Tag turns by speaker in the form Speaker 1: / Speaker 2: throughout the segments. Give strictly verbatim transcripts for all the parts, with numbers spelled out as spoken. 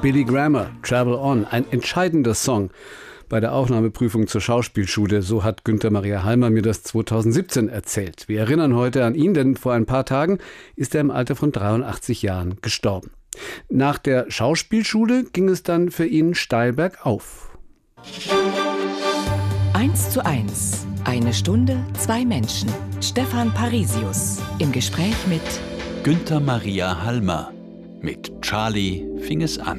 Speaker 1: Billy Grammer, Travel On, ein entscheidender Song bei der Aufnahmeprüfung zur Schauspielschule. So hat Günther Maria Halmer mir das zweitausendsiebzehn erzählt. Wir erinnern heute an ihn, denn vor ein paar Tagen ist er im Alter von dreiundachtzig Jahren gestorben. Nach der Schauspielschule ging es dann für ihn steil bergauf.
Speaker 2: Eins zu eins. Eine Stunde, zwei Menschen. Stefan Parisius im Gespräch mit
Speaker 3: Günther Maria Halmer. Mit Charlie fing es an.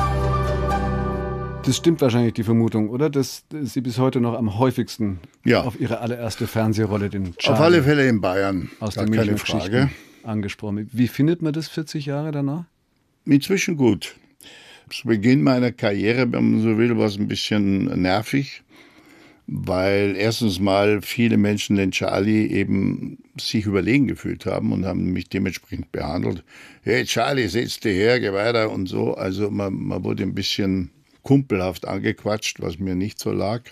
Speaker 1: Das stimmt wahrscheinlich, die Vermutung, oder? Dass Sie bis heute noch am häufigsten
Speaker 4: ja.
Speaker 1: auf Ihre allererste Fernsehrolle, den Charlie,
Speaker 4: auf alle Fälle in Bayern,
Speaker 1: aus
Speaker 4: gar
Speaker 1: der
Speaker 4: keine Frage,
Speaker 1: angesprochen. Wie findet man das vierzig Jahre danach?
Speaker 4: Inzwischen gut. Zu Beginn meiner Karriere, wenn man so will, war es ein bisschen nervig, weil erstens mal viele Menschen den Charlie eben sich überlegen gefühlt haben und haben mich dementsprechend behandelt. Hey Charlie, setz dich her, geh weiter und so. Also man, man wurde ein bisschen kumpelhaft angequatscht, was mir nicht so lag.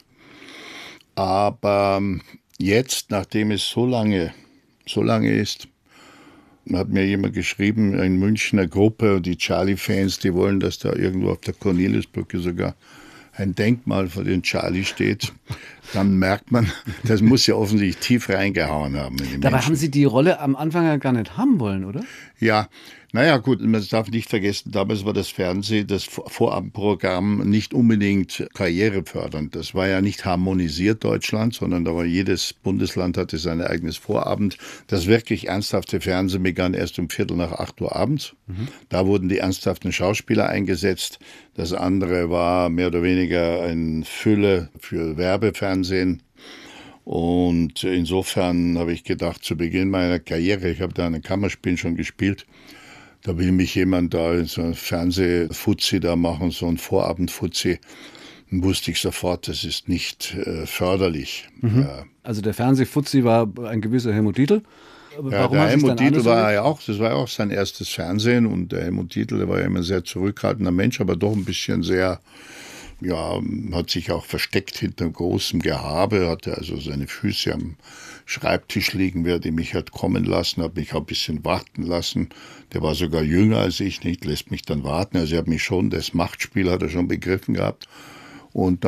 Speaker 4: Aber jetzt, nachdem es so lange, so lange ist, hat mir jemand geschrieben, eine Münchner Gruppe, die Charlie-Fans, die wollen, dass da irgendwo auf der Cornelisbrücke sogar ein Denkmal für den Charlie steht. Dann merkt man, das muss ja offensichtlich tief reingehauen haben. In die
Speaker 1: Dabei
Speaker 4: Menschen.
Speaker 1: haben Sie die Rolle am Anfang ja gar nicht haben wollen, oder?
Speaker 4: Ja, naja gut, man darf nicht vergessen, damals war das Fernsehen, das Vorabendprogramm nicht unbedingt karrierefördernd. Das war ja nicht harmonisiert Deutschland, sondern da war jedes Bundesland hatte sein eigenes Vorabend. Das wirklich ernsthafte Fernsehen begann erst um Viertel nach acht Uhr abends. Mhm. Da wurden die ernsthaften Schauspieler eingesetzt. Das andere war mehr oder weniger eine Fülle für Werbefernsehen. Und insofern habe ich gedacht, zu Beginn meiner Karriere, ich habe da ein Kammerspiel schon gespielt, da will mich jemand da so ein Fernsehfuzzi da machen, so ein Vorabendfuzzi. Dann wusste ich sofort, das ist nicht äh, förderlich.
Speaker 1: Mhm.
Speaker 4: Ja.
Speaker 1: Also der Fernsehfuzzi war ein gewisser Helmut Dietl.
Speaker 4: Aber ja, der Helmut Dietl war ja auch, das war ja auch sein erstes Fernsehen und der Helmut Dietl, der war ja immer ein sehr zurückhaltender Mensch, aber doch ein bisschen sehr, ja, hat sich auch versteckt hinter großem Gehabe, hatte also seine Füße am Schreibtisch liegen, wer die mich hat kommen lassen, hat mich auch ein bisschen warten lassen. Der war sogar jünger als ich, nicht, lässt mich dann warten. Also er hat mich schon, das Machtspiel hat er schon begriffen gehabt. Und